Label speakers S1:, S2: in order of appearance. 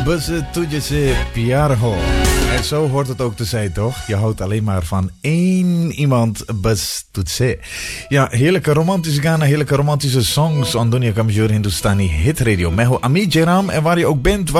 S1: Bus tujhe se pyar ho. En zo hoort het ook te zijn, toch? Je houdt alleen maar van één iemand. Bus tujhe. Ja, heerlijke romantische ganen, heerlijke romantische songs. On Dunia Kamjur Hindustani Hit Radio. Meho Ami Jeram. En waar je ook bent,